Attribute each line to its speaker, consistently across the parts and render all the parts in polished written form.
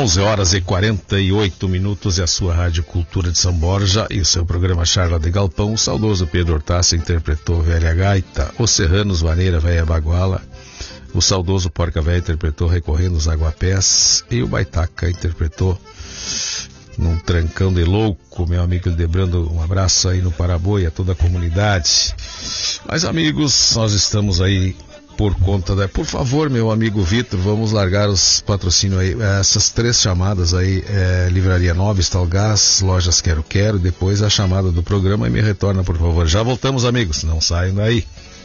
Speaker 1: 11h48 e a sua Rádio Cultura de São Borja e o seu programa Charla de Galpão. O saudoso Pedro Hortácio interpretou Velha Gaita, Os Serranos, Vaneira, Velha Baguala. O saudoso Porca Véia interpretou Recorrendo os Aguapés. E o Baitaca interpretou Num Trancão de Louco. Meu amigo Hildebrando, um abraço aí no Paraboia, a toda a comunidade. Mas amigos, nós estamos aí por conta da... Por favor, meu amigo Vitor, vamos largar os patrocínios aí. Essas 3 chamadas aí, Livraria Nova, Instalgás, Lojas Quero Quero, depois a chamada do programa e me retorna, por favor. Já voltamos, amigos, não saiam daí.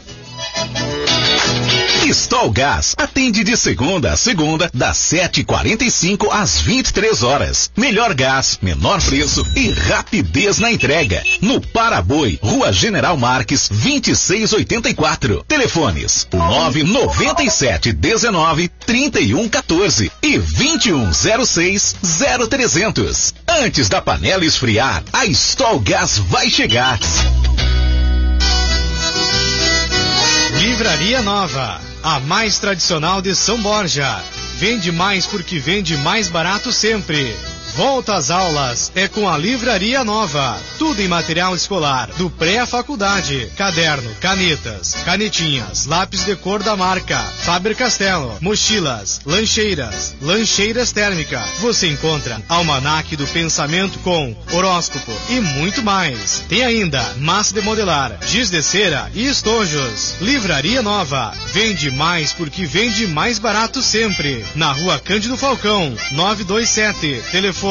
Speaker 2: Instalgás atende de segunda a segunda, das 7h45 às 23 horas. Melhor gás, menor preço e rapidez na entrega. No Paraboi, Rua General Marques, 2684. Telefones 997 19 31 14 e 2106 0300. Antes da panela esfriar, a Instalgás vai chegar.
Speaker 3: Livraria Nova, a mais tradicional de São Borja. Vende mais porque vende mais barato sempre. Volta às aulas é com a Livraria Nova. Tudo em material escolar, do pré à faculdade. Caderno, canetas, canetinhas, lápis de cor da marca Faber-Castell, mochilas, lancheiras térmica. Você encontra almanaque do pensamento com horóscopo e muito mais. Tem ainda massa de modelar, giz de cera e estojos. Livraria Nova. Vende mais porque vende mais barato sempre. Na Rua Cândido Falcão, 927. Telefone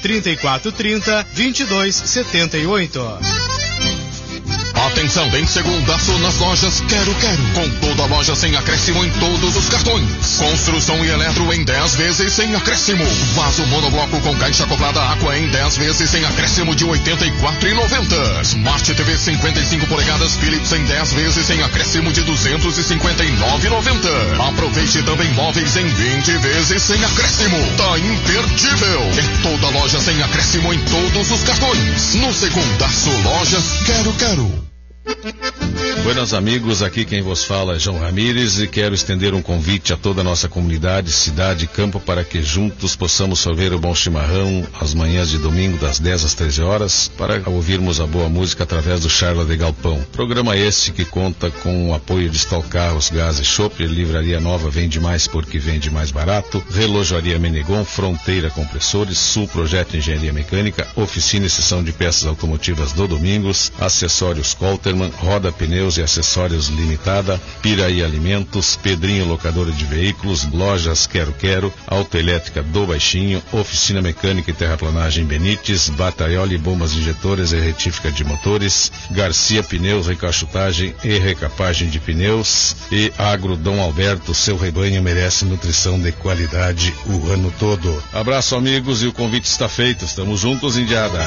Speaker 3: 3430-2278.
Speaker 4: Atenção, em segundaço nas lojas Quero Quero. Com toda a loja sem acréscimo em todos os cartões. Construção e eletro em 10 vezes sem acréscimo. Vaso monobloco com caixa acoplada Aqua em 10 vezes sem acréscimo de R$ 84,90. Smart TV 55 polegadas Philips em 10 vezes sem acréscimo de R$ 259,90. Aproveite também móveis em 20 vezes sem acréscimo. Tá imperdível. É toda loja sem acréscimo em todos os cartões. No segundaço, lojas Quero Quero.
Speaker 1: Buenos amigos, aqui quem vos fala é João Ramires e quero estender um convite a toda a nossa comunidade, cidade e campo para que juntos possamos sorver o bom chimarrão às manhãs de domingo das 10 às 13 horas para ouvirmos a boa música através do Charla de Galpão. Programa este que conta com o apoio de Stal Carros, Gás e Chopp, Livraria Nova Vende Mais porque vende mais barato, Relojoaria Menegon, Fronteira Compressores, Sul Projeto Engenharia Mecânica, Oficina e Seção de Peças Automotivas do Domingos, Acessórios Colterman, Roda Pneus e Acessórios Limitada, Piraí Alimentos, Pedrinho Locadora de Veículos, Lojas Quero Quero, Autoelétrica do Baixinho, Oficina Mecânica e Terraplanagem Benites, Bataioli Bombas Injetoras e Retífica de Motores, Garcia Pneus, Recaixotagem e Recapagem de Pneus e Agro Dom Alberto, seu rebanho merece nutrição de qualidade o ano todo. Abraço amigos e o convite está feito, estamos juntos, indiada.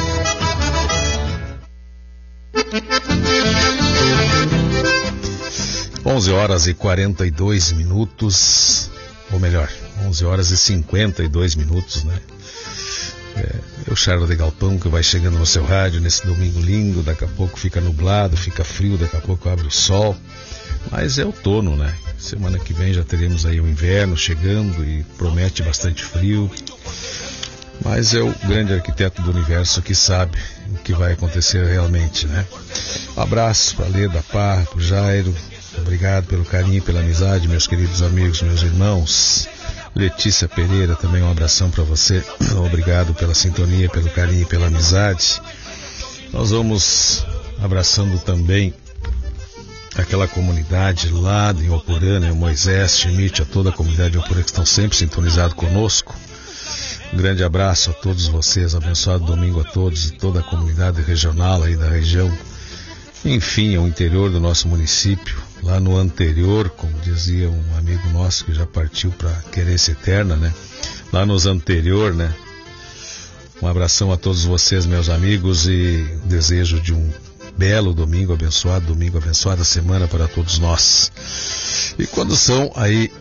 Speaker 1: 11h42, ou melhor, 11h52, né? É o Charla de Galpão que vai chegando no seu rádio nesse domingo lindo, daqui a pouco fica nublado, fica frio, daqui a pouco abre o sol, mas é outono, né? Semana que vem já teremos aí o inverno chegando e promete bastante frio, mas é o grande arquiteto do universo que sabe o que vai acontecer realmente, né? Um abraço para Leda Parra, para o Jairo, obrigado pelo carinho, pela amizade, meus queridos amigos, meus irmãos. Letícia Pereira, também um abração para você, obrigado pela sintonia, pelo carinho, pela amizade. Nós vamos abraçando também aquela comunidade lá em Oporã, né? O Moisés, Schmidt, a toda a comunidade de Oporã que estão sempre sintonizados conosco. Um grande abraço a todos vocês, abençoado domingo a todos e toda a comunidade regional aí da região. Enfim, ao interior do nosso município, lá no anterior, como dizia um amigo nosso que já partiu para Querência Eterna, né? Lá nos anterior, né? Um abração a todos vocês, meus amigos, e desejo de um belo domingo, abençoada semana para todos nós. E quando são aí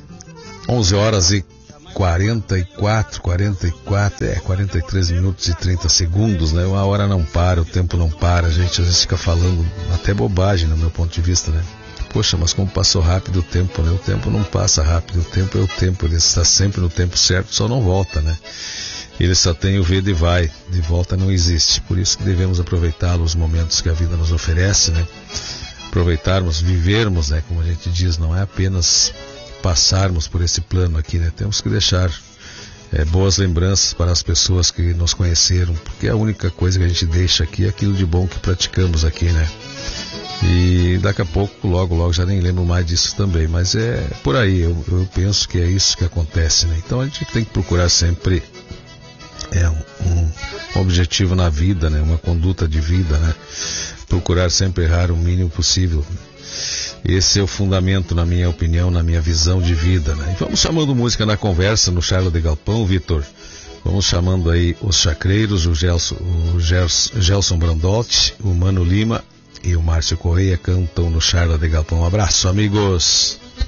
Speaker 1: 43 minutos e 30 segundos, né? A hora não para, o tempo não para, a gente às vezes fica falando até bobagem, no meu ponto de vista, né? Poxa, mas como passou rápido o tempo, né? O tempo não passa rápido, o tempo é o tempo, ele está sempre no tempo certo, só não volta, né? Ele só tem o vir e vai, de volta não existe. Por isso que devemos aproveitá-lo, os momentos que a vida nos oferece, né? Aproveitarmos, vivermos, né? Como a gente diz, não é apenas passarmos por esse plano aqui, né? Temos que deixar boas lembranças para as pessoas que nos conheceram, porque a única coisa que a gente deixa aqui é aquilo de bom que praticamos aqui, né? E daqui a pouco, logo já nem lembro mais disso também, mas é por aí, eu penso que é isso que acontece, né? Então a gente tem que procurar sempre um objetivo na vida, né? Uma conduta de vida, né? Procurar sempre errar o mínimo possível. Esse é o fundamento, na minha opinião, na minha visão de vida, né? E vamos chamando música na conversa no Charla de Galpão, Vitor. Vamos chamando aí os Chacreiros, o Gelson Brandotti, o Mano Lima e o Márcio Correia cantam no Charla de Galpão. Um abraço, amigos!